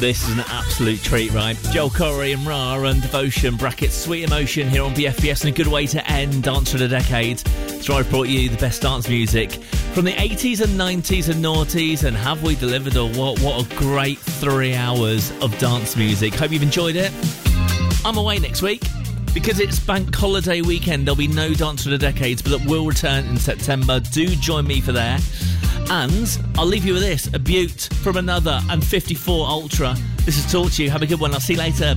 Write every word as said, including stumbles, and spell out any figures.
This is an absolute treat, right? Joel Corey and Ra and Devotion, brackets Sweet Emotion here on B F B S, and a good way to end Dance for the Decade. So I've brought you the best dance music from the eighties and nineties and noughties, and have we delivered or what? What a great three hours of dance music. Hope you've enjoyed it. I'm away next week because it's bank holiday weekend. There'll be no Dance for the Decades, but it will return in September. Do join me for there. And I'll leave you with this, a beaut from another and fifty-four Ultra. This is Talk To You. Have a good one. I'll see you later.